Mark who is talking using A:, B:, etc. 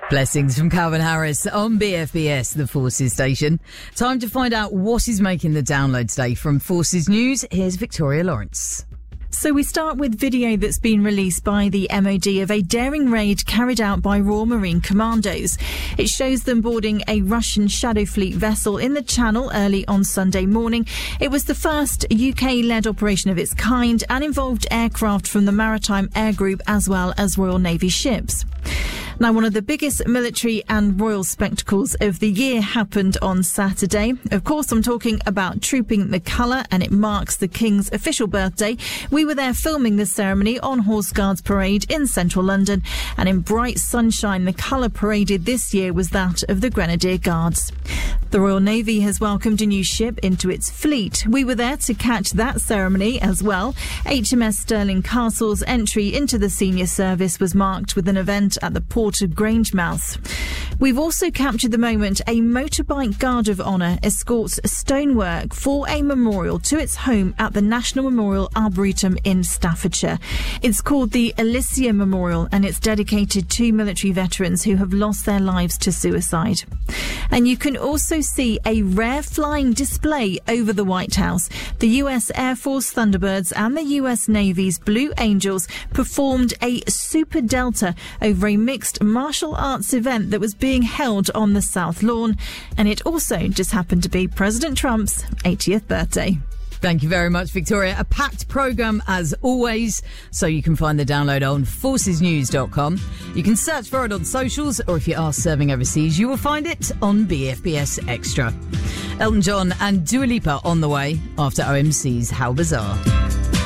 A: Blessings from Calvin Harris on BFBS, the Forces station. Time to find out what is making the download today from Forces News. Here's Victoria Lawrence.
B: So we start with video that's been released by the MOD of a daring raid carried out by Royal Marine Commandos. It shows them boarding a Russian Shadow Fleet vessel in the Channel early on Sunday morning. It was the first UK-led operation of its kind and involved aircraft from the Maritime Air Group as well as Royal Navy ships. Now, one of the biggest military and royal spectacles of the year happened on Saturday. Of course, I'm talking about Trooping the Colour, and it marks the King's official birthday. We were there filming the ceremony on Horse Guards Parade in central London, and in bright sunshine, the colour paraded this year was that of the Grenadier Guards. The Royal Navy has welcomed a new ship into its fleet. We were there to catch that ceremony as well. HMS Stirling Castle's entry into the senior service was marked with an event at the port of Grangemouth. We've also captured the moment a motorbike guard of honour escorts stonework for a memorial to its home at the National Memorial Arboretum in Staffordshire. It's called the Alicia Memorial, and it's dedicated to military veterans who have lost their lives to suicide. And you can also see a rare flying display over the White House. The US Air Force Thunderbirds and the US Navy's Blue Angels performed a Super Delta over a mixed martial arts event that was being held on the South Lawn, and it also just happened to be President Trump's 80th birthday.
A: Thank you very much, Victoria. A packed programme as always, so you can find the download on forcesnews.com. You can search for it on socials, or if you are serving overseas, you will find it on BFBS Extra. Elton John and Dua Lipa on the way after OMC's How Bizarre.